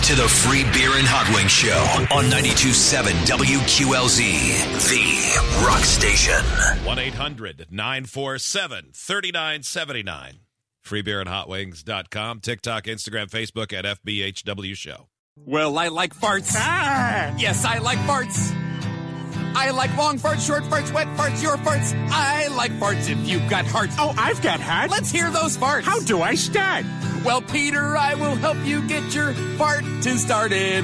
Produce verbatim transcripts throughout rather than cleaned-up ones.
to the Free Beer and Hot Wings Show on ninety-two point seven W Q L Z, the rock station. one eight hundred nine four seven three nine seven nine. free beer and hot wings dot com. TikTok, Instagram, Facebook at F B H W Show. Well, I like farts. Ah! Yes, I like farts. I like long farts, short farts, wet farts, your farts. I like farts if you've got hearts. Oh, I've got heart. Let's hear those farts. How do I start? Well, Peter, I will help you get your fart to started.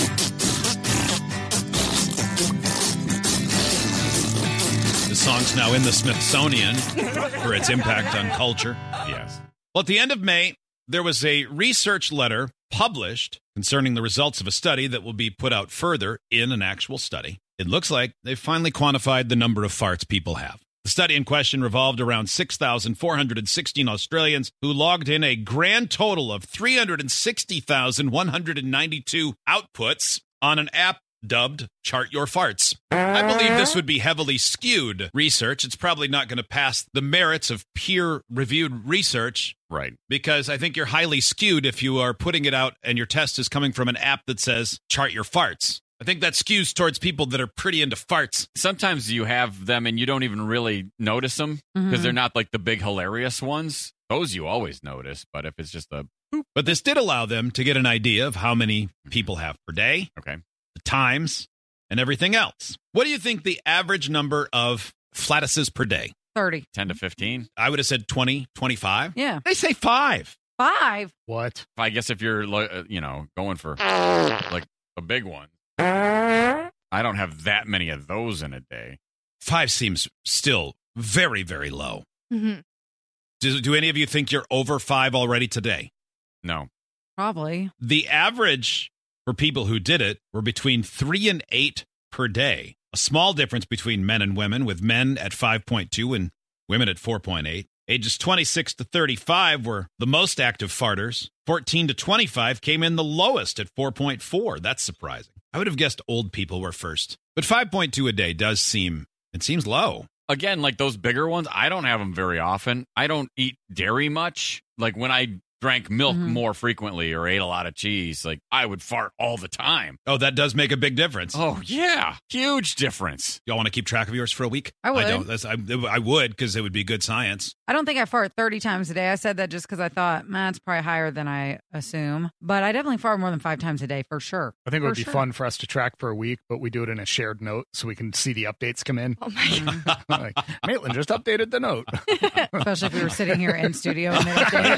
The song's now in the Smithsonian for its impact on culture. Yes. Well, at the end of May, there was a research letter published concerning the results of a study that will be put out further in an actual study. It looks like they've finally quantified the number of farts people have. The study in question revolved around six thousand four hundred sixteen Australians who logged in a grand total of three hundred sixty thousand one hundred ninety-two outputs on an app dubbed Chart Your Farts. I believe this would be heavily skewed research. It's probably not going to pass the merits of peer-reviewed research. Right. Because I think you're highly skewed if you are putting it out and your test is coming from an app that says Chart Your Farts. I think that skews towards people that are pretty into farts. Sometimes you have them and you don't even really notice them because Mm-hmm. they're not like the big hilarious ones. Those you always notice, but if it's just a boop. But this did allow them to get an idea of how many people have per day, Okay. the times, and everything else. What do you think the average number of flatuses per day? thirty. ten to fifteen. I would have said twenty, twenty-five. Yeah. They say five. Five. What? I guess if you're, like, uh, you know, going for like a big one. I don't have that many of those in a day. Five seems still very, very low. Mm-hmm. Do, do any of you think you're over five already today? No. Probably. The average for people who did it were between three and eight per day. A small difference between men and women, with men at five point two and women at four point eight. Ages twenty-six to thirty-five were the most active farters. fourteen to twenty-five came in the lowest at four point four. That's surprising. I would have guessed old people were first. But five point two a day does seem, it seems low. Again, like those bigger ones, I don't have them very often. I don't eat dairy much. Like when I drank milk Mhm. more frequently or ate a lot of cheese, like I would fart all the time. Oh, that does make a big difference. Oh, yeah. Huge difference. Y'all want to keep track of yours for a week? I would. I don't. That's, I, I would, because it would be good science. I don't think I fart thirty times a day. I said that just because I thought, man, it's probably higher than I assume. But I definitely fart more than five times a day for sure. I think it For would be sure. fun for us to track for a week, but we do it in a shared note so we can see the updates come in. Oh my God. Like, Maitland just updated the note. Especially if we were sitting here in studio. And it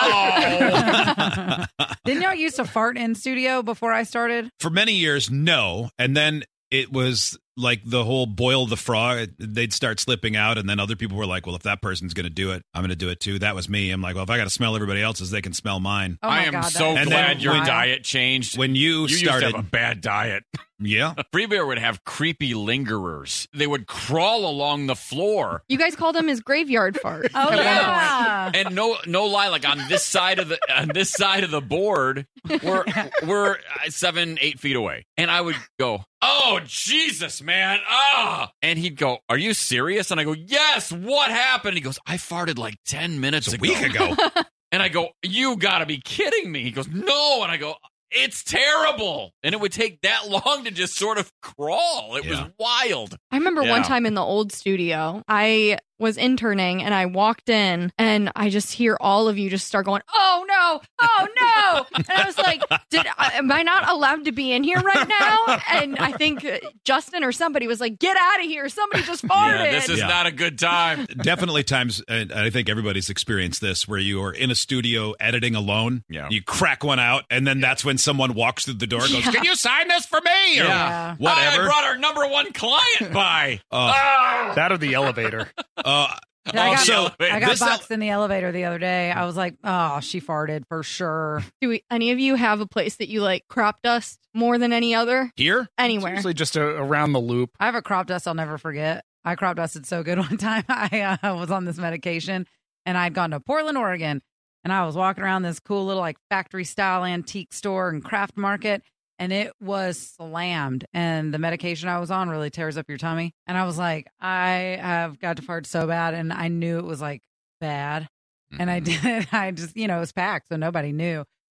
Yeah. Didn't y'all used to fart in studio before I started? For many years, no. And then it was like the whole boil the frog. They'd start slipping out. And then other people were like, well, if that person's going to do it, I'm going to do it too. That was me. I'm like, well, if I got to smell everybody else's, they can smell mine. Oh my I am God, so that is glad so your wild. diet changed. When you, you started, used to have a bad diet. yeah. Free Beer would have creepy lingerers. They would crawl along the floor. You guys called him his graveyard fart. Oh, yeah. And no, no lie, like on this side of the on this side of the board, we're we're seven, eight feet away, and I would go, "Oh Jesus, man, ah!" And he'd go, "Are you serious?" And I go, "Yes." What happened? He goes, "I farted like ten minutes A ago." week ago. And I go, "You gotta be kidding me." He goes, "No," and I go, "It's terrible." And it would take that long to just sort of crawl. It Yeah. was wild. I remember Yeah. one time in the old studio, I was interning and I walked in and I just hear all of you just start going, "Oh no, oh no." And I was like, Did am I not allowed to be in here right now? And I think uh, Justin or somebody was like, "Get out of here. Somebody just farted." Yeah, this is Yeah. not a good time. Definitely times, and I think everybody's experienced this, where you are in a studio editing alone. Yeah. You crack one out, and then that's when someone walks through the door and goes, Yeah. "Can you sign this for me?" Or Yeah. whatever. I brought our number one client by. Uh, Ah! That or the elevator. uh, Yeah, I got, also, I got this- boxed in the elevator the other day. I was like, oh, she farted for sure. Do we, any of you have a place that you like crop dust more than any other? here? It's Anywhere. usually just a, around the loop. I have a crop dust I'll never forget. I crop dusted so good one time. I uh, was on this medication and I'd gone to Portland, Oregon, and I was walking around this cool little like factory style antique store and craft market, and it was slammed. And the medication I was on really tears up your tummy. And I was like, I have got to fart so bad, and I knew it was like bad. And I did. I just, you know, it was packed, so nobody knew.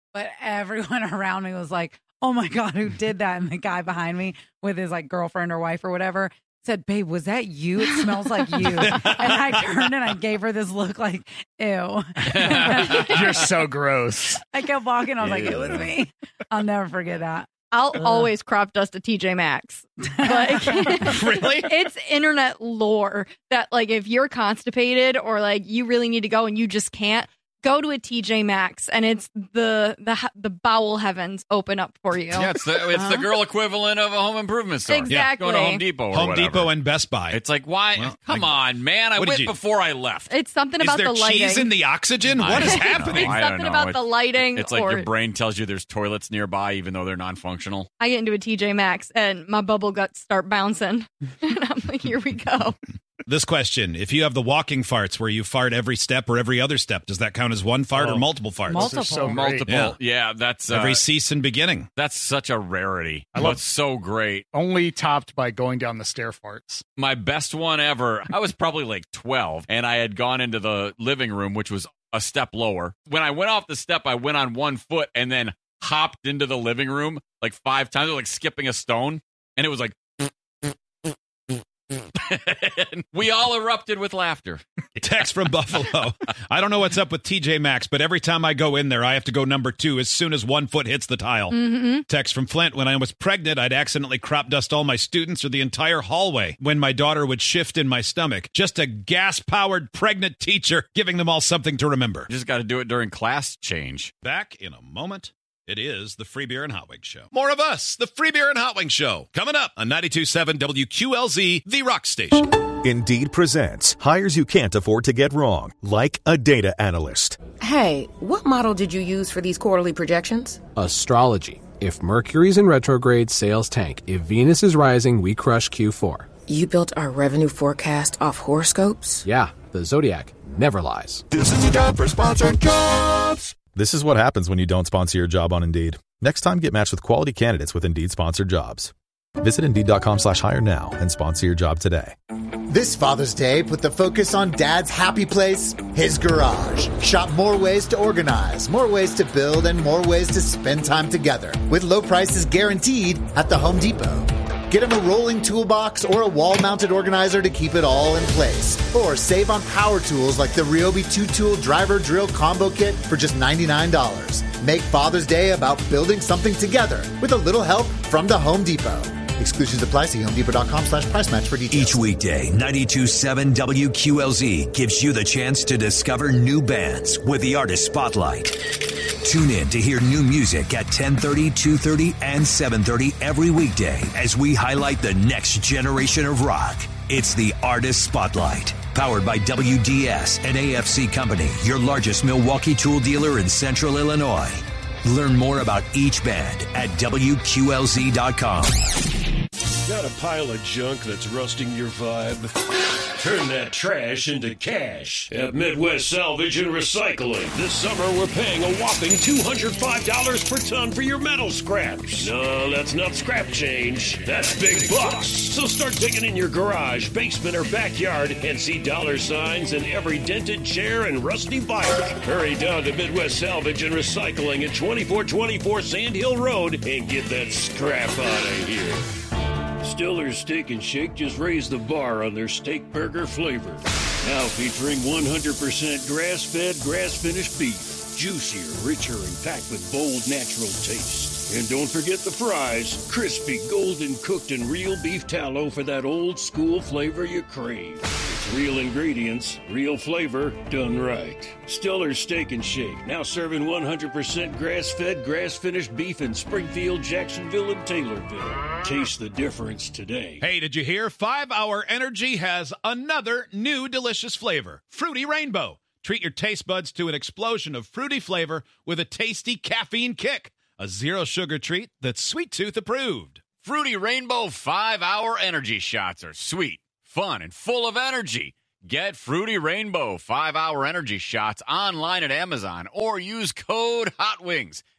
But everyone around me was like, oh my God, who did that? And the guy behind me with his like girlfriend or wife or whatever said, babe, was that you? It smells like you. And I turned and I gave her this look like, ew. You're so gross. I kept walking. I was like, it was me. I'll never forget that. I'll Ugh. always crop dust a T J Maxx. Like, Really? It's internet lore that, like, if you're constipated or, like, you really need to go and you just can't, go to a T J Maxx, and it's the the the bowel heavens open up for you. Yeah, it's the it's the girl equivalent of a home improvement store. Exactly. Going to Home Depot or Home whatever. Depot and Best Buy. It's like, why? Well, Come I- on, man. I What did went you- before I left. It's something is about there the lighting. cheese in the oxygen? I What is don't know. happening? It's I don't something know. about It- the lighting. It's like or your brain tells you there's toilets nearby, even though they're non-functional. I get into a T J Maxx and my bubble guts start bouncing. And I'm like, here we go. This question, if you have the walking farts where you fart every step or every other step, does that count as one fart Oh. or multiple farts? Multiple. Those are so great. Multiple. Yeah. Yeah, that's uh, Every cease and beginning. that's such a rarity. I I love- love so great. Only topped by going down the stair farts. My best one ever. I was probably like twelve, and I had gone into the living room, which was a step lower. When I went off the step, I went on one foot and then hopped into the living room like five times, like skipping a stone, and it was like. And we all erupted with laughter. Text from Buffalo. I don't know what's up with T J Maxx, but every time I go in there, I have to go number two as soon as one foot hits the tile. Mm-hmm. Text from Flint. When I was pregnant, I'd accidentally crop dust all my students or the entire hallway when my daughter would shift in my stomach. Just a gas-powered pregnant teacher giving them all something to remember. You just got to do it during class change. Back in a moment. It is the Free Beer and Hot Wings Show. More of us, the Free Beer and Hot Wings Show, coming up on ninety-two point seven W Q L Z, the Rock Station. Indeed presents hires you can't afford to get wrong, like a data analyst. Hey, what model did you use for these quarterly projections? Astrology. If Mercury's in retrograde, sales tank. If Venus is rising, we crush Q four. You built our revenue forecast off horoscopes? Yeah, the Zodiac never lies. This is your job for sponsored jobs. This is what happens when you don't sponsor your job on Indeed. Next time, get matched with quality candidates with Indeed sponsored jobs. Visit Indeed.com slash hire now and sponsor your job today. This Father's Day, put the focus on Dad's happy place, his garage. Shop more ways to organize, more ways to build, and more ways to spend time together. With low prices guaranteed at the Home Depot. Get him a rolling toolbox or a wall-mounted organizer to keep it all in place. Or save on power tools like the Ryobi two-tool driver drill combo kit for just ninety-nine dollars. Make Father's Day about building something together with a little help from the Home Depot. Exclusions apply. See homedepot.com slash price match for details. Each weekday, ninety-two point seven W Q L Z gives you the chance to discover new bands with the Artist Spotlight. Tune in to hear new music at ten thirty, two thirty, and seven thirty every weekday as we highlight the next generation of rock. It's the Artist Spotlight, powered by W D S and A F C Company, your largest Milwaukee tool dealer in Central Illinois. Learn more about each band at W Q L Z dot com. Got a pile of junk that's rusting your vibe? Turn that trash into cash at Midwest Salvage and Recycling. This summer, we're paying a whopping two hundred five dollars per ton for your metal scraps. No, that's not scrap change. That's big bucks. So start digging in your garage, basement, or backyard and see dollar signs in every dented chair and rusty bike. Hurry down to Midwest Salvage and Recycling at twenty-four twenty-four Sand Hill Road and get that scrap out of here. Stiller's Steak and Shake just raised the bar on their steak burger flavor. Now featuring one hundred percent grass-fed, grass-finished beef. Juicier, richer, and packed with bold, natural taste. And don't forget the fries. Crispy, golden cooked, and real beef tallow for that old school flavor you crave. It's real ingredients, real flavor, done right. Stiller's Steak and Shake, now serving one hundred percent grass-fed, grass-finished beef in Springfield, Jacksonville, and Taylorville. Taste the difference today. Hey, did you hear? five hour Energy has another new delicious flavor, Fruity Rainbow. Treat your taste buds to an explosion of fruity flavor with a tasty caffeine kick. A zero-sugar treat that's Sweet Tooth approved. Fruity Rainbow five hour energy shots are sweet, fun, and full of energy. Get Fruity Rainbow five hour energy shots online at Amazon or use code HOTWINGS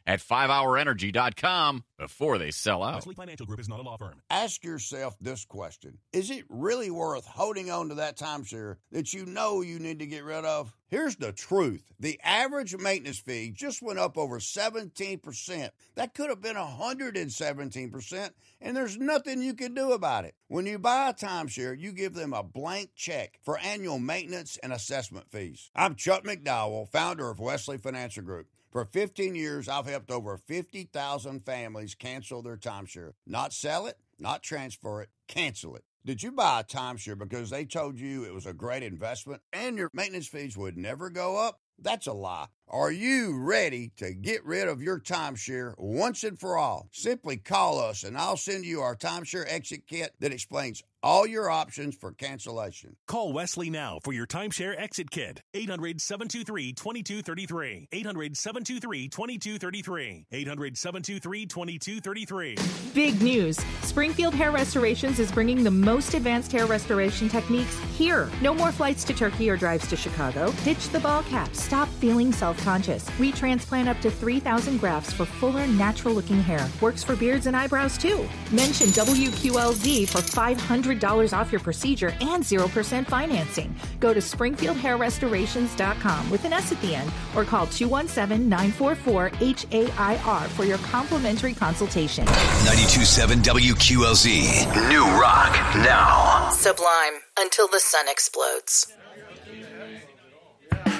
at five hour energy dot com before they sell out. Wesley Financial Group is not a law firm. Ask yourself this question. Is it really worth holding on to that timeshare that you know you need to get rid of? Here's the truth. The average maintenance fee just went up over seventeen percent. That could have been one hundred seventeen percent, and there's nothing you can do about it. When you buy a timeshare, you give them a blank check for annual maintenance and assessment fees. I'm Chuck McDowell, founder of Wesley Financial Group. For fifteen years, I've helped over fifty thousand families cancel their timeshare. Not sell it, not transfer it, cancel it. Did you buy a timeshare because they told you it was a great investment and your maintenance fees would never go up? That's a lie. Are you ready to get rid of your timeshare once and for all? Simply call us and I'll send you our timeshare exit kit that explains all your options for cancellation. Call Wesley now for your timeshare exit kit. eight hundred, seven two three, two two three three. eight hundred, seven two three, two two three three. eight hundred, seven two three, two two three three. Big news. Springfield Hair Restorations is bringing the most advanced hair restoration techniques here. No more flights to Turkey or drives to Chicago. Ditch the ball cap. Stop feeling self-conscious. We transplant up to three thousand grafts for fuller, natural-looking hair. Works for beards and eyebrows, too. Mention W Q L Z for five hundred dollars off your procedure and zero percent financing. Go to springfield hair restorations dot com with an S at the end or call two one seven, nine four four, H A I R for your complimentary consultation. ninety-two point seven W Q L Z. New Rock now. Sublime, until the sun explodes.